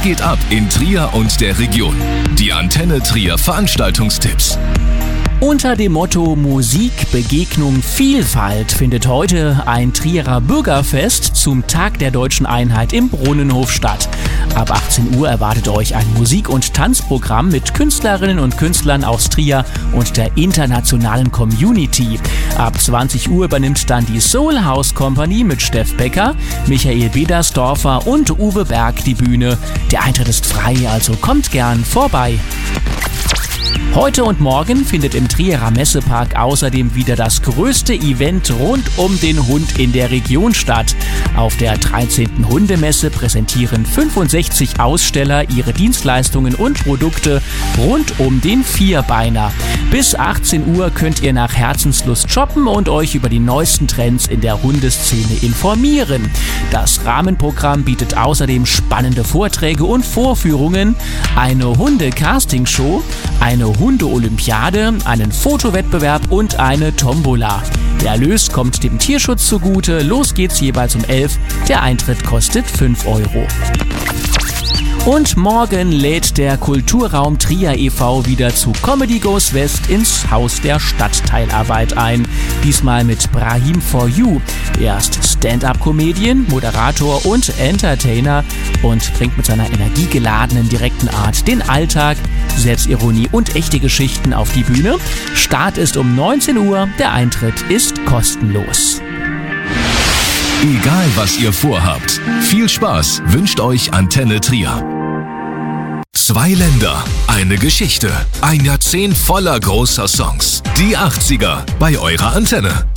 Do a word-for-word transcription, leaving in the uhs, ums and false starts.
geht ab in Trier und der Region? Die Antenne Trier Veranstaltungstipps. Unter dem Motto Musik, Begegnung, Vielfalt findet heute ein Trierer Bürgerfest zum Tag der Deutschen Einheit im Brunnenhof statt. Ab achtzehn Uhr erwartet euch ein Musik- und Tanzprogramm mit Künstlerinnen und Künstlern aus Trier und der internationalen Community. Ab zwanzig Uhr übernimmt dann die Soul House Company mit Steff Becker, Michael Bedersdorfer und Uwe Berg die Bühne. Der Eintritt ist frei, also kommt gern vorbei. Heute und morgen findet im Trierer Messepark außerdem wieder das größte Event rund um den Hund in der Region statt. Auf der dreizehnten Hundemesse präsentieren fünfundsechzig Aussteller ihre Dienstleistungen und Produkte rund um den Vierbeiner. Bis achtzehn Uhr könnt ihr nach Herzenslust shoppen und euch über die neuesten Trends in der Hundeszene informieren. Das Rahmenprogramm bietet außerdem spannende Vorträge und Vorführungen, eine Hunde-Casting-Show, eine Hunde-Olympiade, einen Fotowettbewerb und eine Tombola. Der Erlös kommt dem Tierschutz zugute. Los geht's jeweils um elf. Der Eintritt kostet fünf Euro. Und morgen lädt der Kulturraum Trier e V wieder zu Comedy Goes West ins Haus der Stadtteilarbeit ein. Diesmal mit Brahim For You. Er ist Stand-up-Comedian, Moderator und Entertainer und bringt mit seiner energiegeladenen, direkten Art den Alltag, Selbstironie und echte Geschichten auf die Bühne. Start ist um neunzehn Uhr. Der Eintritt ist kostenlos. Egal was ihr vorhabt, viel Spaß wünscht euch Antenne Trier. Zwei Länder, eine Geschichte, ein Jahrzehnt voller großer Songs. Die achtziger bei eurer Antenne.